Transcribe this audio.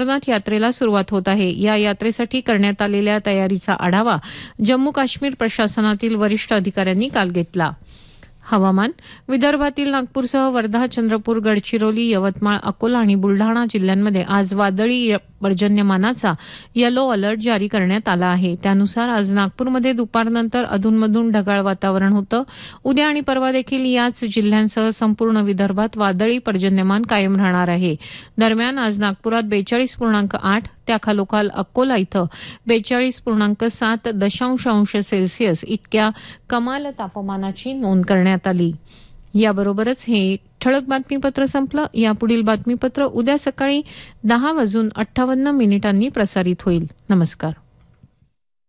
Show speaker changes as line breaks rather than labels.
अमरनाथ यात्रेला सुरुवात होत आहे. या यात्रेसाठी करण्यात आलेल्या तयारीचा आढावा जम्मू काश्मीर प्रशासनातील वरिष्ठ अधिकाऱ्यांनी काल घेतला. हवामान. विदर्भातील नागपूरसह वर्धा, चंद्रपूर, गडचिरोली, यवतमाळ, अकोला आणि बुलढाणा जिल्ह्यांमध्ये आज वादळी पर्जन्यमानाचा येलो अलर्ट जारी करण्यात आला आहे. त्यानुसार आज नागपूरमध्ये दुपारनंतर अधूनमधून ढगाळ वातावरण होतं. उद्या आणि परवा देखील याच जिल्ह्यांसह संपूर्ण विदर्भात वादळी पर्जन्यमान कायम राहणार आहे. दरम्यान आज नागपुरात 42.8, त्याखालोखाल अकोला इथं 42.7 अंश सेल्सिअस इतक्या कमाल तापमानाची नोंद करण्यात आली. याबरोबरच हे ठळक बातमीपत्र संपलं. यापुढील बातमीपत्र उद्या सकाळी 10:58 प्रसारित होईल. नमस्कार.